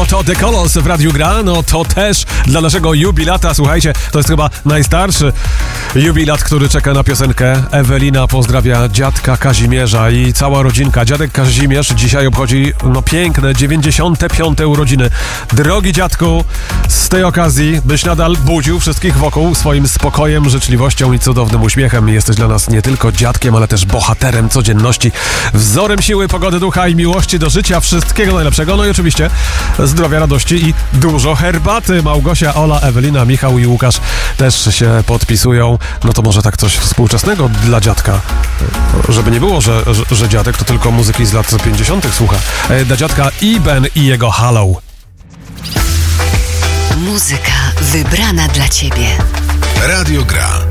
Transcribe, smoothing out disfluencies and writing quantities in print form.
Oto The Colors w Radiu Gra, no to też dla naszego jubilata, słuchajcie, to jest chyba najstarszy jubilat, który czeka na piosenkę. Ewelina pozdrawia dziadka Kazimierza i cała rodzinka. Dziadek Kazimierz dzisiaj obchodzi piękne 95. urodziny. Drogi dziadku, z tej okazji byś nadal budził wszystkich wokół swoim spokojem, życzliwością i cudownym uśmiechem. Jesteś dla nas nie tylko dziadkiem, ale też bohaterem codzienności, wzorem siły, pogody ducha i miłości do życia. Wszystkiego najlepszego, no i oczywiście zdrowia, radości i dużo herbaty. Małgosia, Ola, Ewelina, Michał i Łukasz też się podpisują. No to może tak coś współczesnego dla dziadka. Żeby nie było, że dziadek to tylko muzyki z lat 50. słucha. Dla dziadka Iben i jego Halo. Muzyka wybrana dla Ciebie. Radio Gra.